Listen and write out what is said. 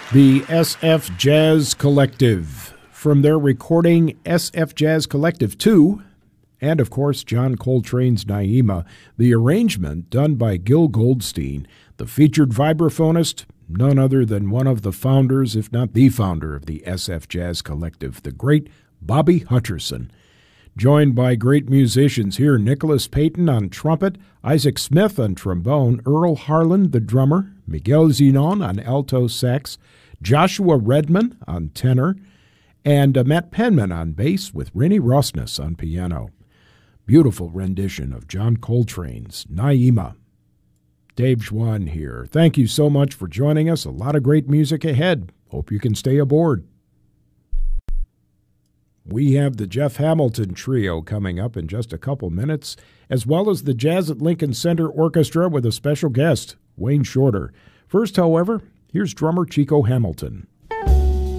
The SF Jazz Collective, from their recording SF Jazz Collective 2, and of course John Coltrane's Naima, the arrangement done by Gil Goldstein, the featured vibraphonist, none other than one of the founders, if not the founder of the SF Jazz Collective, the great Bobby Hutcherson. Joined by great musicians here, Nicholas Payton on trumpet, Isaac Smith on trombone, Earl Harlan, the drummer, Miguel Zenon on alto sax, Joshua Redman on tenor, and Matt Penman on bass with Rennie Rosnes on piano. Beautiful rendition of John Coltrane's Naima. Dave Schwann here. Thank you so much for joining us. A lot of great music ahead. Hope you can stay aboard. We have the Jeff Hamilton Trio coming up in just a couple minutes, as well as the Jazz at Lincoln Center Orchestra with a special guest, Wayne Shorter. First, however, here's drummer Chico Hamilton.